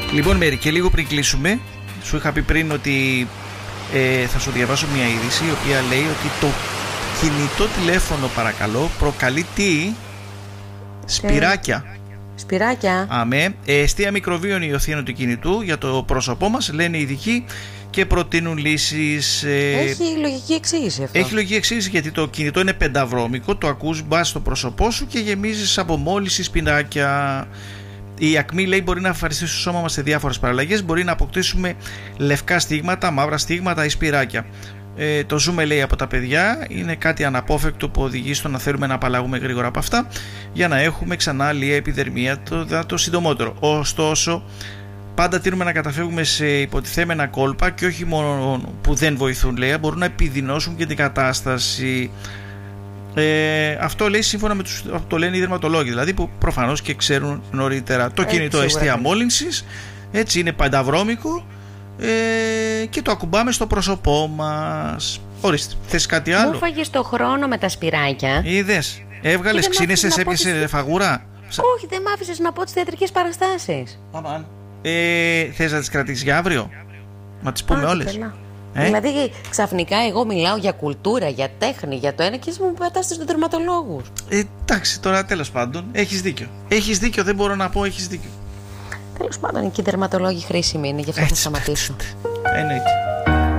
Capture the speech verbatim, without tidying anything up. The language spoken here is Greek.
Λοιπόν, Μέρη, και λίγο πριν κλείσουμε, σου είχα πει πριν ότι ε, θα σου διαβάσω μια είδηση η οποία λέει ότι το κινητό τηλέφωνο, παρακαλώ, προκαλεί τι? Σπυράκια. Σπυράκια. Αμέ. Αιστεία μικροβίων υιοθείων του κινητού για το πρόσωπό μας, λένε οι ειδικοί, και προτείνουν λύσεις. Ε... Έχει λογική εξήγηση αυτό. Έχει λογική εξήγηση, γιατί το κινητό είναι πενταβρώμικο, το ακούς μπας στο πρόσωπό σου και γεμίζεις από μόλυνση σπινάκια. Η ακμή, λέει, μπορεί να εμφανιστεί στο σώμα μας σε διάφορες παραλλαγές. Μπορεί να αποκτήσουμε λευκά στίγματα, μαύρα στίγματα ή σπυράκια. Ε, το ζούμε, λέει, από τα παιδιά. Είναι κάτι αναπόφευκτο που οδηγεί στο να θέλουμε να απαλλαγούμε γρήγορα από αυτά για να έχουμε ξανά άλλη επιδερμία το, το συντομότερο. Ωστόσο, πάντα τείνουμε να καταφεύγουμε σε υποτιθέμενα κόλπα και όχι μόνο που δεν βοηθούν, λέει, μπορούν να επιδεινώσουν και την κατάσταση. Ε, αυτό, λέει, σύμφωνα με τους, το λένε οι δερματολόγοι, δηλαδή, που προφανώς και ξέρουν νωρίτερα. Το κινητό αιστεία μόλυνσης, έτσι, είναι πανταβρώμικο ε, και το ακουμπάμε στο πρόσωπό μας. Ορίστε, θες κάτι άλλο? Μου φάγες το χρόνο με τα σπυράκια. Είδες, έβγαλες, ξύνεσες, έπιασες τις... φαγούρα. Όχι, δεν μ' άφησες να πω τις θεατρικές παραστάσεις. Αμάν. Ε, θες να τις κρατήσεις για αύριο? Να τις πούμε όλες? Ε? Δηλαδή ξαφνικά εγώ μιλάω για κουλτούρα, για τέχνη, για το ένα και εσύ μου πετάς στους δερματολόγους. Ε, εντάξει, τώρα τέλος πάντων, έχεις δίκιο. Έχεις δίκιο, δεν μπορώ να πω, έχεις δίκιο. Τέλος πάντων, και οι δερματολόγοι χρήσιμοι είναι, γι' αυτό θα σταματήσω. Εννοείται.